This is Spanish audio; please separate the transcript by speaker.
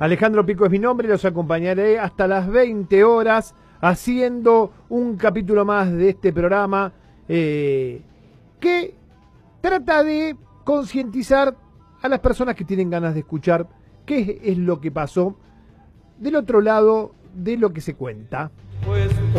Speaker 1: Alejandro Pico es mi nombre, los acompañaré hasta las 20 horas haciendo un capítulo más de este programa que trata de concientizar a las personas que tienen ganas de escuchar qué es lo que pasó del otro lado de lo que se cuenta.